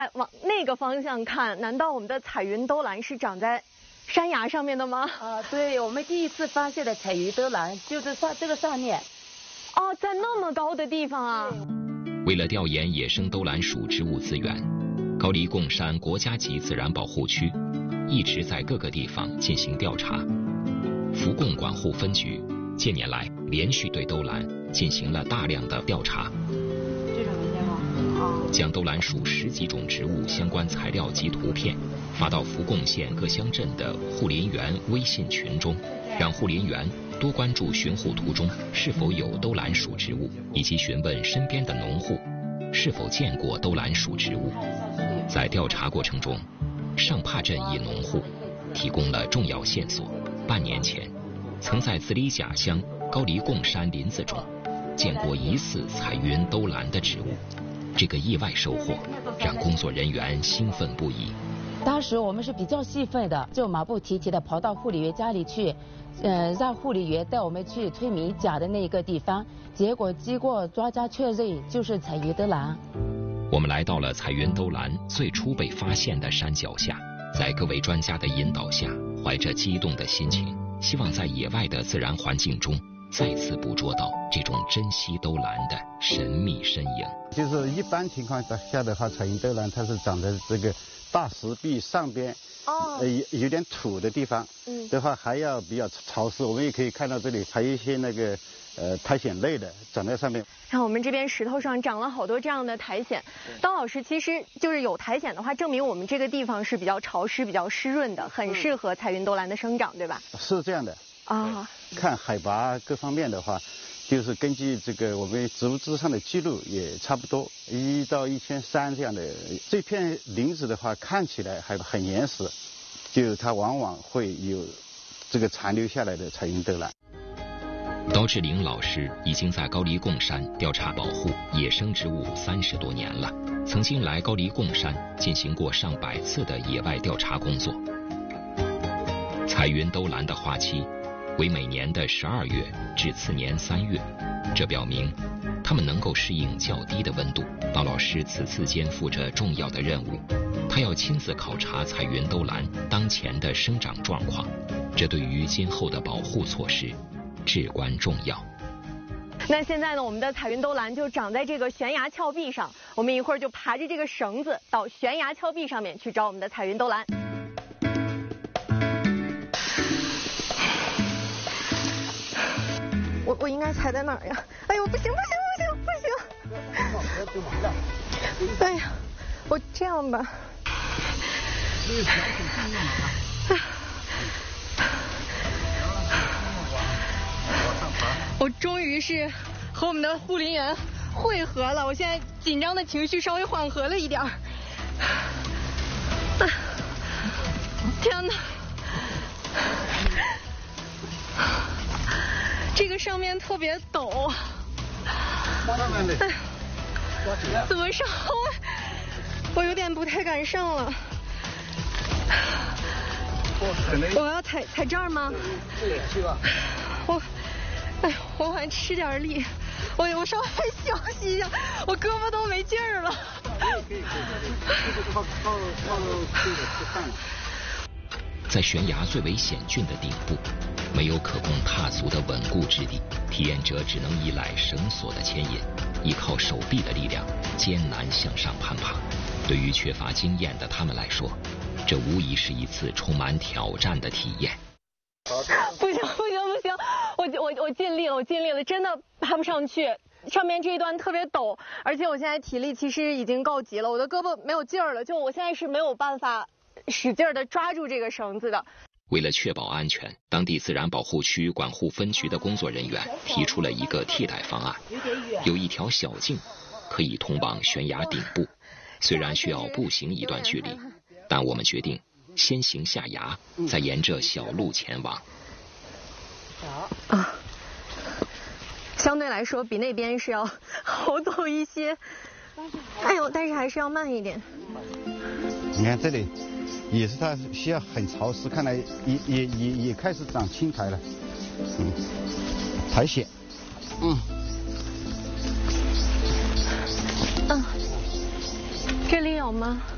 哎，往那个方向看，难道我们的彩云兜兰是长在山崖上面的吗？ 啊，对，我们第一次发现的彩云兜兰就是这个上面。 哦，在那么高的地方啊！ 为了调研野生兜兰属植物资源，高黎贡山国家级自然保护区一直在各个地方进行调查。福贡管护分局近年来连续对兜兰进行了大量的调查。将兜兰属10几种植物相关材料及图片发到福贡县各乡镇的护林员微信群中，让护林员多关注巡护图中是否有兜兰属植物，以及询问身边的农户是否见过兜兰属植物。在调查过程中，上帕镇一农户提供了重要线索：半年前，曾在子里甲乡高黎贡山林子中见过疑似彩云兜兰的植物。这个意外收获让工作人员兴奋不已。 当时我们是比较兴奋的，就马不停蹄的跑到护理员家里去，让护理员带我们去村民讲的那个地方。结果经过专家确认，就是彩云兜兰。 我们来到了彩云兜兰最初被发现的山脚下，在各位专家的引导下，怀着激动的心情，希望在野外的自然环境中再次捕捉到这种珍稀兜兰的神秘身影。 就是一般情况下的话，彩云兜兰它是长在这个大石壁上边，有点土的地方，的话还要比较潮湿。我们也可以看到这里还有一些那个苔藓类的长在上面。 看我们这边石头上长了好多这样的苔藓。刀老师，其实就是有苔藓的话，证明我们这个地方是比较潮湿、比较湿润的，很适合彩云兜兰的生长，对吧？ 是这样的。 啊， 看海拔各方面的话，就是根据这个我们植物志上的记录也差不多1到1300这样的。这片林子的话，看起来还很原始，就它往往会有这个残留下来的彩云兜兰。 刀志玲老师已经在高黎贡山调查保护野生植物30多年了，曾经来高黎贡山进行过上百次的野外调查工作。彩云兜兰的花期为每年的12月至次年3月，这表明它们能够适应较低的温度。刀老师此次肩负着重要的任务，他要亲自考察彩云兜兰当前的生长状况，这对于今后的保护措施至关重要。 那现在呢，我们的彩云兜兰就长在这个悬崖峭壁上，我们一会儿就爬着这个绳子到悬崖峭壁上面去找我们的彩云兜兰。我应该踩在哪儿呀？哎呦，不行！哎呀，我这样吧。我终于是和我们的护林员汇合了，我现在紧张的情绪稍微缓和了一点儿。天哪！这个上面特别陡，怎么上？我有点不太敢上了。我要踩这儿吗？我还吃点力，我稍微休息一下，我胳膊都没劲儿了。 在悬崖最为险峻的顶部，没有可供踏足的稳固之地，体验者只能依赖绳索的牵引，依靠手臂的力量艰难向上攀爬。对于缺乏经验的他们来说，这无疑是一次充满挑战的体验。 不行，我尽力了，真的爬不上去。上面这一段特别陡，而且我现在体力其实已经告急了，我的胳膊没有劲儿了，就我现在是没有办法使劲的抓住这个绳子的。 为了确保安全，当地自然保护区管护分局的工作人员提出了一个替代方案，有一条小径可以通往悬崖顶部，虽然需要步行一段距离，但我们决定先行下崖，再沿着小路前往。 相对来说比那边是要好走一些，哎呦，但是还是要慢一点。 你看这里也是它需要很潮湿，看来也开始长青苔了。苔藓。 这里有吗？